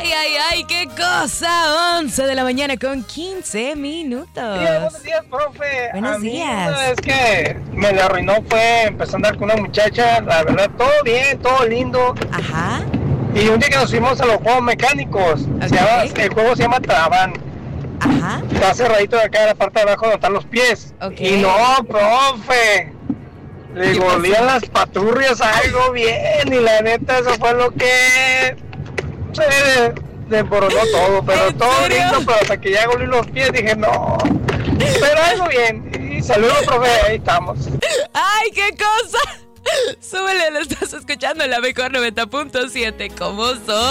Ay, qué cosa. 11 de la mañana con 15 minutos. Buenos días, profe. Buenos días. Una vez que me la arruinó fue empezar a andar con una muchacha. La verdad, todo bien, todo lindo. Ajá. Y un día que nos fuimos a los juegos mecánicos, el juego se llama Trabán. Ajá. Está cerradito de acá en la parte de abajo donde están los pies. Okay. Y no, profe. Le volvían las paturrias algo bien. Y la neta, eso fue lo que se desboronó todo. Pero todo lindo, pero hasta que ya golí los pies dije no. Pero algo bien. Y saludos, profe. Ahí estamos. ¡Ay, qué cosa! Súbele, lo estás escuchando en la mejor 90.7. ¿Cómo son?